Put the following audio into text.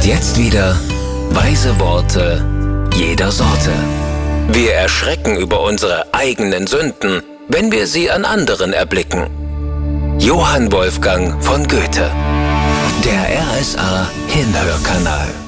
Und jetzt wieder weise Worte jeder Sorte. Wir erschrecken über unsere eigenen Sünden, wenn wir sie an anderen erblicken. Johann Wolfgang von Goethe. Der RSA Hinhörkanal.